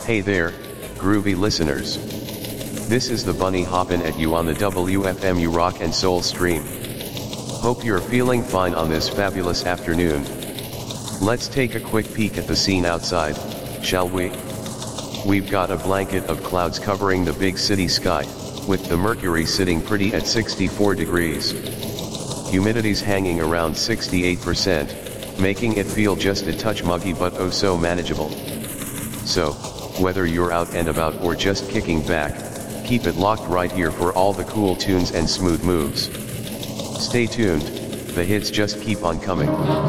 Hey there, groovy listeners. This is the Bunny hoppin' at you on the WFMU Rock and Soul stream. Hope you're feeling fine on this fabulous afternoon. Let's take a quick peek at the scene outside, shall we? We've got a blanket of clouds covering the big city sky, with the mercury sitting pretty at 64 degrees. Humidity's hanging around 68%, making it feel just a touch muggy but oh so manageable. So, whether you're out and about or just kicking back, keep it locked right here for all the cool tunes and smooth moves. Stay tuned, the hits just keep on coming.